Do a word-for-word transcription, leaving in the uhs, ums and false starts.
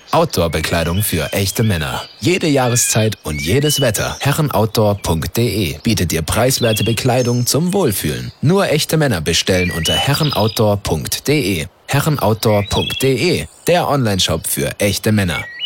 Outdoor-Bekleidung für echte Männer. Jede Jahreszeit und jedes Wetter. herrenoutdoor punkt de bietet dir preiswerte Bekleidung zum Wohlfühlen. Nur echte Männer bestellen unter herrenoutdoor punkt de. herrenoutdoor punkt de, der Onlineshop für echte Männer.